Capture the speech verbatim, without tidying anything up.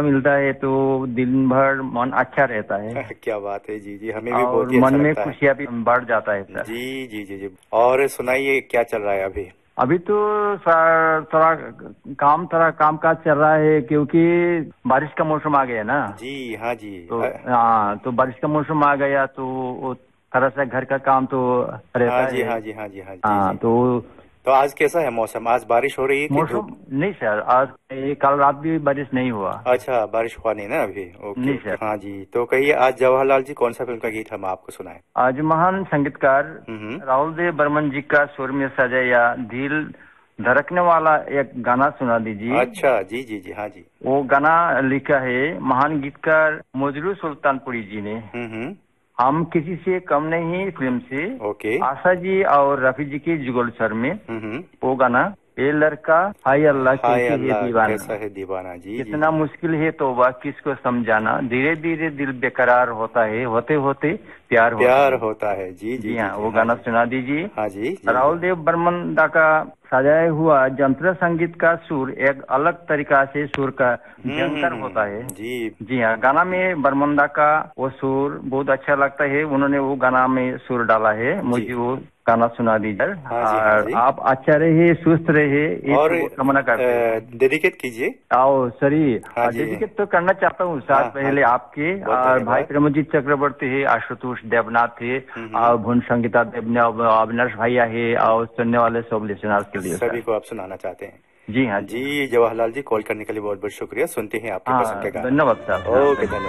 मिलता है तो दिन भर मन अच्छा रहता है। क्या बात है जी जी, हमें भी और बहुत ही अच्छा मन में लगता है। खुशियाँ भी बढ़ जाता है सर। जी जी जी जी। और सुनाइए क्या चल रहा है अभी? अभी तो सर थोड़ा काम थोड़ा काम काज चल रहा है क्योंकि बारिश का मौसम आ गया ना। जी हाँ जी। तो अ, हाँ, तो बारिश का मौसम आ गया तो वो थोड़ा सा घर का काम तो हाँ रहता जी है। हाँ जी हाँ जी हाँ जी हाँ जी। तो तो आज कैसा है मौसम? आज बारिश हो रही है कि मौसम धूप? नहीं सर, आज ये कल रात भी बारिश नहीं हुआ। अच्छा, बारिश हुआ नहीं ना अभी? ओके नहीं ओके, सर। हाँ जी। तो कहिए आज जवाहरलाल जी कौन सा फिल्म का गीत हम आपको सुनाएं? आज महान संगीतकार हम्म। राहुल देव बर्मन जी का सुर में सजाया दिल धड़कने वाला एक गाना सुना दीजिए। अच्छा जी जी जी हाँ जी। वो गाना लिखा है महान गीतकार मजरू सुल्तानपुरी जी ने। हम्म हम्म। हम किसी से कम नहीं फिल्म से ओके। आशा जी और रफी जी के जुगल स्वर में हम्म हम्म। वो गाना, ये लड़का हाय अल्लाह हाय कैसी है अल्लाह कैसा दीवाना, है दीवाना, जी जी कितना जी। मुश्किल है तौबा किसको समझाना, धीरे धीरे दिल बेकरार होता है, होते होते प्यार होता प्यार है। होता है, जी जी जी जी हाँ, जी वो हाँ गाना जी। सुना दीजिए। हाँ जी जी जी। राहुल देव बर्मन दा का सजाया हुआ यंत्र संगीत का सुर एक अलग तरीका से सुर का हम्म हम्म झंकार होता है। हम्म, जी। जी हाँ, गाना में बर्मन दा का वो सुर बहुत अच्छा लगता है, उन्होंने वो गाना में सुर डाला है। जी मुझे वो गाना सुना दीजिए हाँ जी हाँ और जी। आप अच्छा रहिए, सुस्त रहिए, ये और तो कामना करते हैं। डेडिकेट कीजिए। आओ सरी, हाँ जी। डेडिकेट तो करना चाहता हूँ हाँ साथ हाँ। पहले आपके बहुत और भाई धन्यवाद। प्रेमजीत चक्रवर्ती है, आशुतोष देवनाथ है हम्म हम्म। और भुन संगीता देव अविनाश भैया है और सुनने वाले सब लिसनर्स के लिए सभी सर। को आप सुनाना चाहते हैं? जी हाँ जी हाँ। जी जवाहरलाल जी, कॉल करने के लिए बहुत बहुत शुक्रिया। सुनते हैं आपके पसंद हाँ के गाना। धन्यवाद साहब, हाँ ओके, धन्यवाद। धन्यवाद।